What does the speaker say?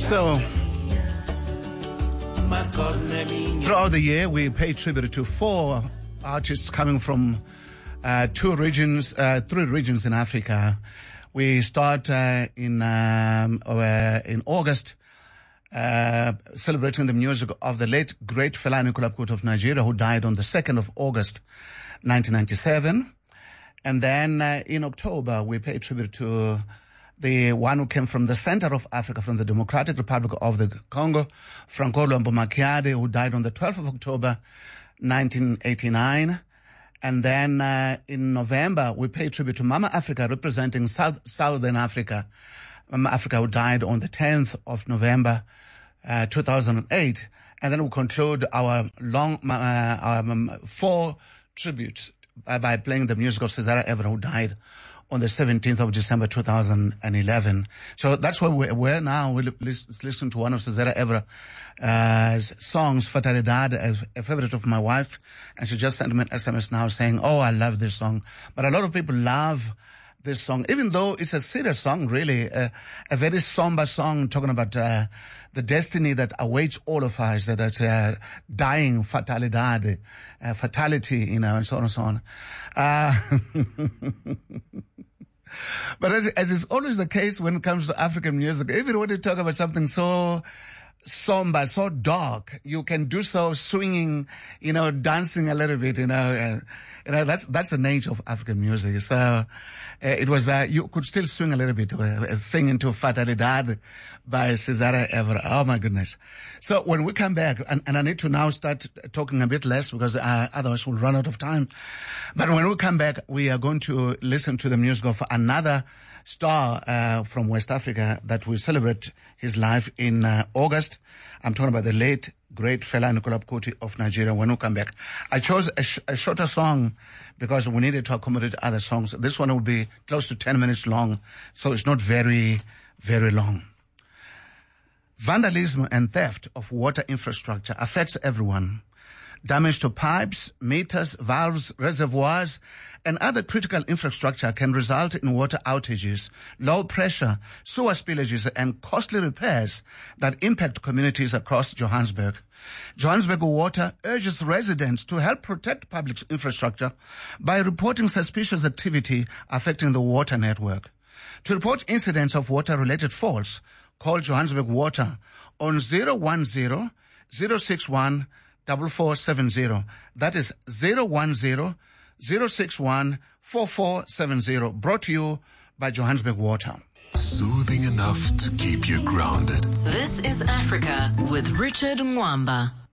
So, throughout the year, we pay tribute to 4 artists coming from 3 regions in Africa. We start in August, celebrating the music of the late great Fela Anikulapo Kuti of Nigeria, who died on the 2nd of August, 1997. And then in October, we pay tribute to the one who came from the center of Africa, from the Democratic Republic of the Congo, Franco Luambo Makiadi, who died on the 12th of October, 1989. And then in November, we pay tribute to Mama Africa, representing Southern Africa. Mama Africa, who died on the 10th of November, 2008. And then we conclude our 4 tributes by playing the music of Cesare Evra, who died on the 17th of December 2011. So that's where we're now. We'll listen to one of Cesare Evra's songs, Fatalidade, a favorite of my wife. And she just sent me an SMS now saying, oh, I love this song. But a lot of people love this song, even though it's a serious song, really, a very somber song talking about the destiny that awaits all of us, that dying, fatalidade, fatality, and so on and so on. But as is always the case when it comes to African music, even when you talk about something so somber, so dark, you can do so swinging, dancing a little bit, that's the nature of African music. So it was, you could still swing a little bit, singing to Fatalidade by Cesare Evra. Oh my goodness. So when we come back, and I need to now start talking a bit less because otherwise we'll run out of time. But when we come back, we are going to listen to the music of another star from West Africa that will celebrate his life in August. I'm talking about the late, great Fela Anikulapo Kuti of Nigeria. When we come back, I chose a shorter song because we needed to accommodate other songs. This one will be close to 10 minutes long, so it's not very, very long. Vandalism and theft of water infrastructure affects everyone. Damage to pipes, meters, valves, reservoirs, and other critical infrastructure can result in water outages, low pressure, sewer spillages, and costly repairs that impact communities across Johannesburg. Johannesburg Water urges residents to help protect public infrastructure by reporting suspicious activity affecting the water network. To report incidents of water-related faults, call Johannesburg Water on 010 061 4470. That is 010 061 4470. Brought to you by Johannesburg Water. Soothing enough to keep you grounded. This is Africa with Richard Mwamba.